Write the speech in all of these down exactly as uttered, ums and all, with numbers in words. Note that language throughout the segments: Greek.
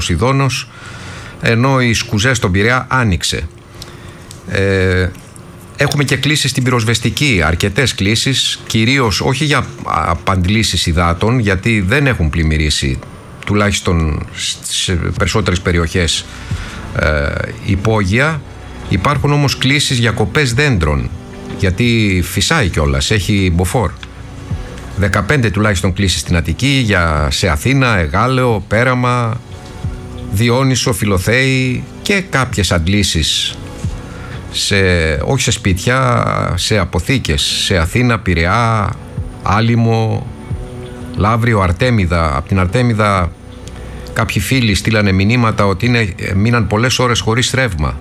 Ποσειδώνος, ενώ η Σκουζέ στον Πειραιά άνοιξε. Ε, έχουμε και κλήσεις στην πυροσβεστική, αρκετές κλήσεις, κυρίως όχι για απαντλήσεις υδάτων, γιατί δεν έχουν πλημμυρίσει, τουλάχιστον σε περισσότερες περιοχές ε, υπόγεια. Υπάρχουν όμως κλήσεις για κοπές δέντρων, γιατί φυσάει κιόλας, έχει μποφόρ. δεκαπέντε τουλάχιστον κλήσεις στην Αττική, για, σε Αθήνα, Εγάλεο, Πέραμα, Διόνυσο, Φιλοθέη και κάποιες αντλήσεις σε, όχι σε σπίτια, σε αποθήκες, σε Αθήνα, Πειραιά, Άλυμο, Λαύριο, Αρτέμιδα. Από την Αρτέμιδα κάποιοι φίλοι στείλανε μηνύματα ότι είναι, μείναν πολλές ώρες χωρίς ρεύμα.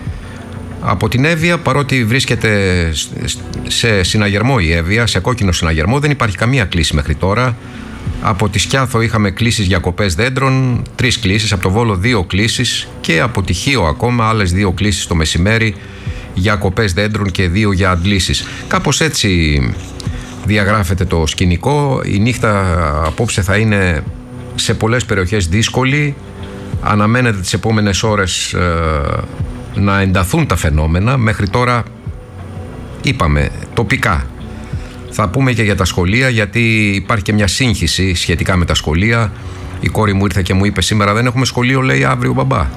Από την Εύβοια, παρότι βρίσκεται σε συναγερμό η Εύβοια, σε κόκκινο συναγερμό, δεν υπάρχει καμία κλήση μέχρι τώρα. Από τη Σκιάθο είχαμε κλήσεις για κοπές δέντρων, τρεις κλήσεις, από το Βόλο δύο κλήσεις και από τη Χίο ακόμα άλλες δύο κλήσεις το μεσημέρι για κοπές δέντρων και δύο για αντλήσεις. Κάπως έτσι διαγράφεται το σκηνικό. Η νύχτα απόψε θα είναι σε πολλές περιοχές δύσκολη. Αναμένεται τις επόμενες ώρες ε, να ενταθούν τα φαινόμενα. Μέχρι τώρα είπαμε τοπικά. Θα πούμε και για τα σχολεία, γιατί υπάρχει και μια σύγχυση σχετικά με τα σχολεία. Η κόρη μου ήρθε και μου είπε σήμερα δεν έχουμε σχολείο, λέει, αύριο μπαμπά.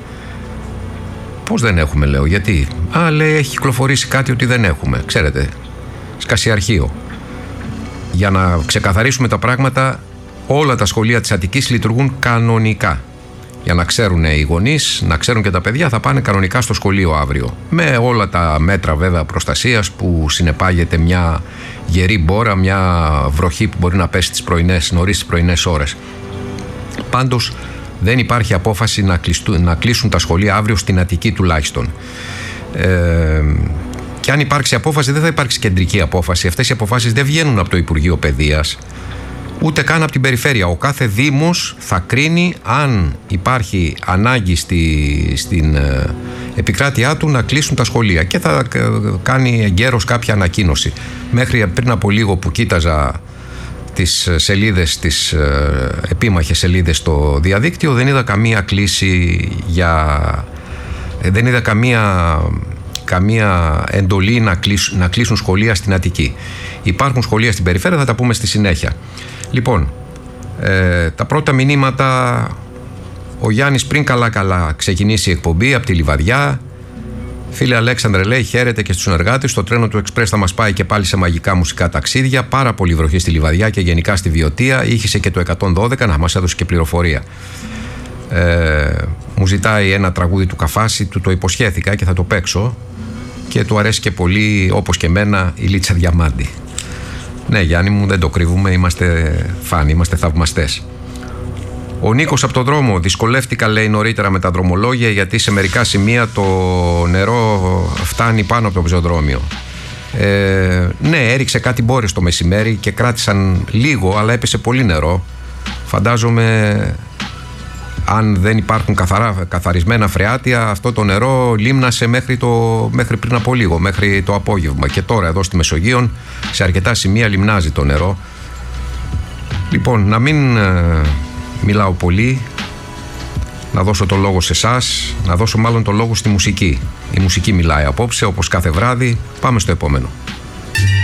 Πώς δεν έχουμε, λέω, γιατί? Α, λέει, έχει κυκλοφορήσει κάτι ότι δεν έχουμε. Ξέρετε, σκασιαρχείο. Για να ξεκαθαρίσουμε τα πράγματα, όλα τα σχολεία της Αττικής λειτουργούν κανονικά. Για να ξέρουν οι γονείς, να ξέρουν και τα παιδιά, θα πάνε κανονικά στο σχολείο αύριο. Με όλα τα μέτρα βέβαια προστασίας που συνεπάγεται μια γερή μπόρα, μια βροχή που μπορεί να πέσει τις πρωινές, νωρίς τις πρωινές ώρες. Πάντως δεν υπάρχει απόφαση να, κλειστού, να κλείσουν τα σχολεία αύριο στην Αττική τουλάχιστον. Ε, και αν υπάρξει απόφαση, δεν θα υπάρξει κεντρική απόφαση. Αυτές οι αποφάσεις δεν βγαίνουν από το Υπουργείο Παιδείας, ούτε καν από την περιφέρεια. Ο κάθε δήμος θα κρίνει αν υπάρχει ανάγκη στη, στην ε, επικράτειά του να κλείσουν τα σχολεία και θα ε, κάνει εγκαίρως κάποια ανακοίνωση. Μέχρι πριν από λίγο που κοίταζα τις σελίδες, τις ε, επίμαχες σελίδες στο διαδίκτυο, δεν είδα καμία κλήση για... Ε, δεν είδα καμία... καμία εντολή να κλείσουν, να κλείσουν σχολεία στην Αττική. Υπάρχουν σχολεία στην περιφέρεια, θα τα πούμε στη συνέχεια. Λοιπόν, ε, τα πρώτα μηνύματα, ο Γιάννης πριν καλά καλά ξεκινήσει η εκπομπή από τη Λιβαδιά. Φίλε Αλέξανδρε, λέει, χαίρεται και στους συνεργάτες. Το τρένο του Εξπρές θα μας πάει και πάλι σε μαγικά μουσικά ταξίδια. Πάρα πολύ βροχή στη Λιβαδιά και γενικά στη Βιωτία. Ήχησε και το εκατόν δώδεκα, να μας έδωσε και πληροφορία. Ε, μου ζητάει ένα τραγούδι του Καφάση, του το υποσχέθηκα και θα το παίξω. Και του αρέσει και πολύ, όπως και εμένα, η Λίτσα Διαμάντη. Ναι, Γιάννη μου, δεν το κρύβουμε, είμαστε φάνοι, είμαστε θαυμαστές. Ο Νίκος από το δρόμο, δυσκολεύτηκα, λέει, νωρίτερα με τα δρομολόγια, γιατί σε μερικά σημεία το νερό φτάνει πάνω από το πεζοδρόμιο. Ε, ναι, έριξε κάτι μπόρες το μεσημέρι και κράτησαν λίγο, αλλά έπεσε πολύ νερό. Φαντάζομαι... αν δεν υπάρχουν καθαρά, καθαρισμένα φρεάτια, αυτό το νερό λίμνασε μέχρι, το, μέχρι πριν από λίγο, μέχρι το απόγευμα. Και τώρα εδώ στη Μεσογείον, σε αρκετά σημεία λιμνάζει το νερό. Λοιπόν, να μην ε, μιλάω πολύ, να δώσω το λόγο σε εσάς, να δώσω μάλλον το λόγο στη μουσική. Η μουσική μιλάει απόψε, όπως κάθε βράδυ. Πάμε στο επόμενο.